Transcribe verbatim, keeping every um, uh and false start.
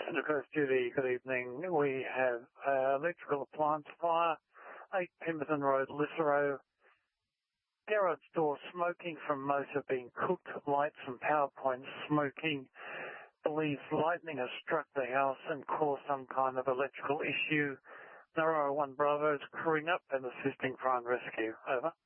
Request duty, good evening. We have uh, electrical appliance fire, eight Pemberton Road, Lisserow. Garage door smoking from motor being cooked, lights and power points smoking. Believes lightning has struck the house and caused some kind of electrical issue. Narrow one Bravo is crewing up and assisting fire and rescue. Over.